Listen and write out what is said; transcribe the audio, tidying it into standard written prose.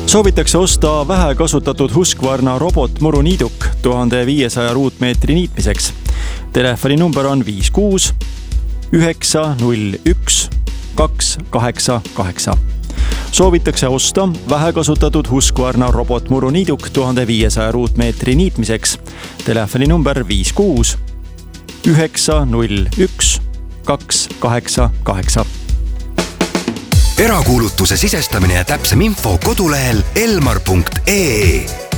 Soovitakse osta vähe kasutatud Husqvarna robotmuruniiduk 1500 ruutmeetri niitmiseks. Telefoninumber on 56 901 288. Soovitakse osta vähe kasutatud Husqvarna robotmuruniiduk 1500 ruutmeetri niitmiseks. Telefoninumber 56 901 288. Erakuulutuse sisestamine ja täpsem info kodulehel elmar.ee.